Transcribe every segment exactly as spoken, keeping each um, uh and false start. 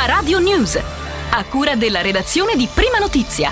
La Radio News, a cura della redazione di Prima Notizia.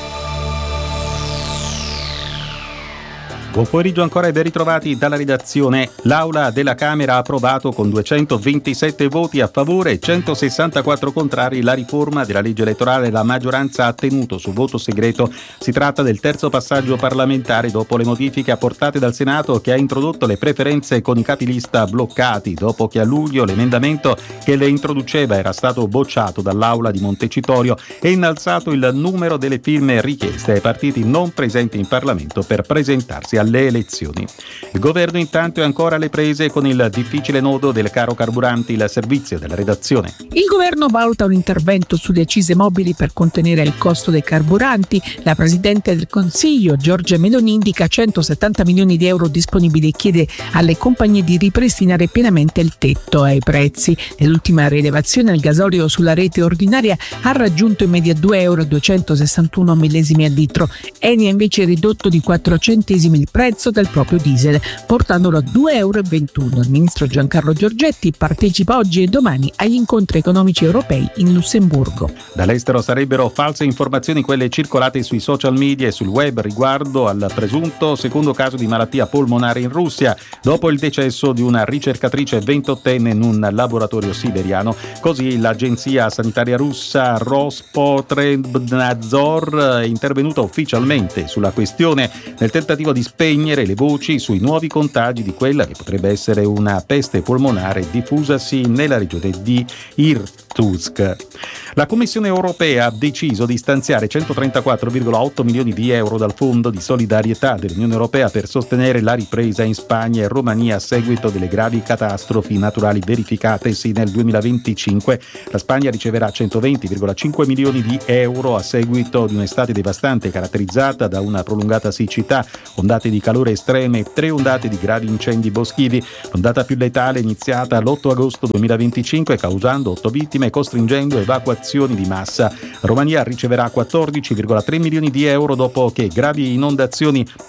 Buon pomeriggio ancora e ben ritrovati dalla redazione. L'Aula della Camera ha approvato con duecentoventisette voti a favore e centosessantaquattro contrari la riforma della legge elettorale. La maggioranza ha tenuto su voto segreto. Si tratta del terzo passaggio parlamentare dopo le modifiche apportate dal Senato, che ha introdotto le preferenze con i capilista bloccati, dopo che a luglio l'emendamento che le introduceva era stato bocciato dall'Aula di Montecitorio e innalzato il numero delle firme richieste ai partiti non presenti in Parlamento per presentarsi alle elezioni. Il governo intanto è ancora alle prese con il difficile nodo del caro carburanti. Il servizio della redazione. Il governo valuta un intervento sulle accise mobili per contenere il costo dei carburanti. La Presidente del Consiglio, Giorgia Meloni, indica centosettanta milioni di euro disponibili e chiede alle compagnie di ripristinare pienamente il tetto ai prezzi. Nell'ultima rilevazione il gasolio sulla rete ordinaria ha raggiunto in media due euro duecentosessantuno millesimi al litro. Eni ha invece ridotto di quattro centesimi il prezzo del proprio diesel, portandolo a due euro e ventuno. Il ministro Giancarlo Giorgetti partecipa oggi e domani agli incontri economici europei in Lussemburgo. Dall'estero sarebbero false informazioni quelle circolate sui social media e sul web riguardo al presunto secondo caso di malattia polmonare in Russia, dopo il decesso di una ricercatrice ventottenne in un laboratorio siberiano. Così l'agenzia sanitaria russa Rospotrebnadzor è intervenuta ufficialmente sulla questione nel tentativo di spegnere le voci sui nuovi contagi di quella che potrebbe essere una peste polmonare diffusasi nella regione di Irkutsk. La Commissione europea ha deciso di stanziare centotrentaquattro virgola otto milioni di euro dal Fondo di solidarietà dell'Unione Europea per sostenere la ripresa in Spagna e Romania a seguito delle gravi catastrofi naturali verificatesi nel duemilaventicinque. La Spagna riceverà centoventi virgola cinque milioni di euro a seguito di un'estate devastante caratterizzata da una prolungata siccità, ondate di calore estreme e tre ondate di gravi incendi boschivi. L'ondata più letale è iniziata l'otto agosto duemilaventicinque, causando otto vittime e costringendo evacuazioni di massa. Romania riceverà quattordici virgola tre milioni di euro dopo che gravi inondazioni